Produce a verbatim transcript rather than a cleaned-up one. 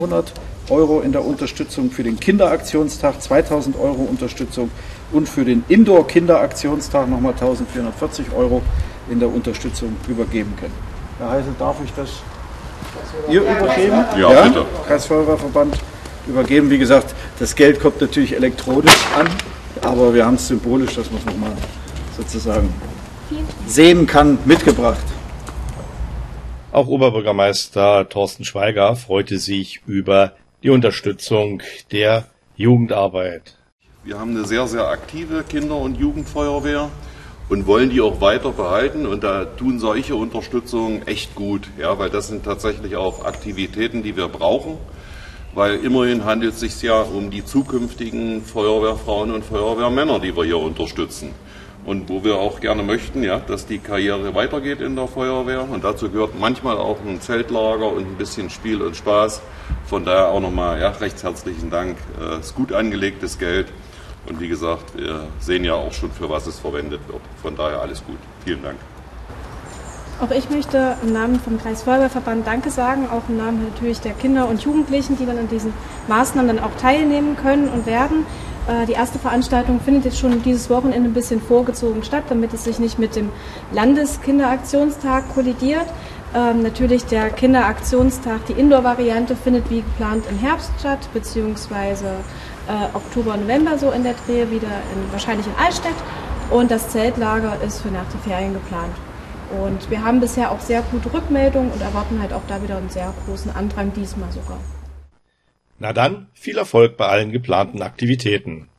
hundert Euro in der Unterstützung für den Kinderaktionstag, zweitausend Euro Unterstützung und für den Indoor-Kinderaktionstag nochmal eintausendvierhundertvierzig Euro in der Unterstützung übergeben können. Herr Heisel, darf ich das ihr übergeben? Ja, ja, bitte. Kreisfeuerwehrverband übergeben. Wie gesagt, das Geld kommt natürlich elektronisch an, aber wir haben es symbolisch, dass man es nochmal sozusagen sehen kann, mitgebracht. Auch Oberbürgermeister Thorsten Schweiger freute sich über die Unterstützung der Jugendarbeit. Wir haben eine sehr, sehr aktive Kinder- und Jugendfeuerwehr und wollen die auch weiter behalten. Und da tun solche Unterstützungen echt gut, ja, weil das sind tatsächlich auch Aktivitäten, die wir brauchen. Weil immerhin handelt es sich ja um die zukünftigen Feuerwehrfrauen und Feuerwehrmänner, die wir hier unterstützen. Und wo wir auch gerne möchten, ja, dass die Karriere weitergeht in der Feuerwehr. Und dazu gehört manchmal auch ein Zeltlager und ein bisschen Spiel und Spaß. Von daher auch nochmal ja, recht herzlichen Dank. Es ist gut angelegtes Geld. Und wie gesagt, wir sehen ja auch schon, für was es verwendet wird. Von daher alles gut. Vielen Dank. Auch ich möchte im Namen vom Kreisfeuerwehrverband Danke sagen, auch im Namen natürlich der Kinder und Jugendlichen, die dann an diesen Maßnahmen dann auch teilnehmen können und werden. Die erste Veranstaltung findet jetzt schon dieses Wochenende ein bisschen vorgezogen statt, damit es sich nicht mit dem Landeskinderaktionstag kollidiert. Ähm, natürlich der Kinderaktionstag, die Indoor-Variante, findet wie geplant im Herbst statt, beziehungsweise äh, Oktober, November so in der Dreh, wieder in, wahrscheinlich in Allstedt. Und das Zeltlager ist für nach den Ferien geplant. Und wir haben bisher auch sehr gute Rückmeldungen und erwarten halt auch da wieder einen sehr großen Andrang, diesmal sogar. Na dann, viel Erfolg bei allen geplanten Aktivitäten.